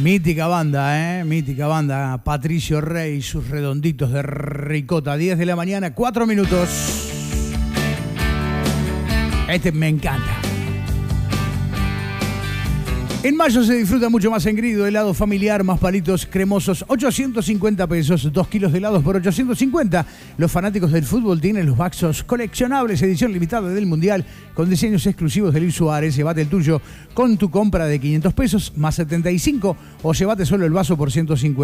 Mítica banda, mítica banda. Patricio Rey, sus redonditos de ricota. 10 de la mañana, 4 minutos. Este me encanta. En mayo se disfruta mucho más en Grido, helado familiar, más palitos cremosos, 850 pesos, 2 kilos de helados por 850. Los fanáticos del fútbol tienen los vasos coleccionables, edición limitada del Mundial, con diseños exclusivos de Luis Suárez. Llévate el tuyo con tu compra de 500 pesos, más 75, o llévate solo el vaso por 150.